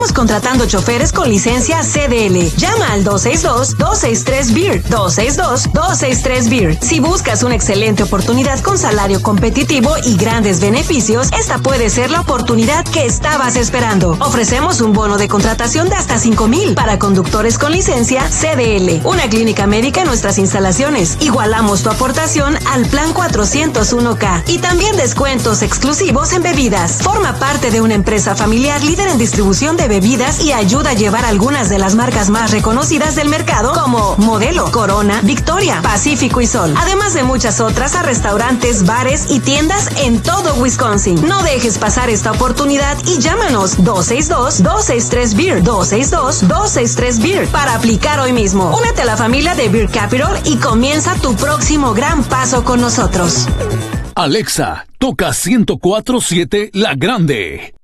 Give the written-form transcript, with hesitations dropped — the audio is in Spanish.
Contratando choferes con licencia CDL. Llama al 262-263-BEER. 262-263-BEER. Si buscas una excelente oportunidad con salario competitivo y grandes beneficios, esta puede ser la oportunidad que estabas esperando. Ofrecemos un bono de contratación de hasta $5,000 para conductores con licencia CDL. Una clínica médica en nuestras instalaciones. Igualamos tu aportación al plan 401K y también descuentos exclusivos en bebidas. Forma parte de una empresa familiar líder en distribución de bebidas y ayuda a llevar algunas de las marcas más reconocidas del mercado como Modelo, Corona, Victoria, Pacífico y Sol. Además de muchas otras a restaurantes, bares y tiendas en todo Wisconsin. No dejes pasar esta oportunidad y llámanos 262-263-BEER. 262-263-BEER para aplicar hoy mismo. Únete a la familia de Beer Capital y comienza tu próximo gran paso con nosotros. Alexa, toca 104.7 La Grande.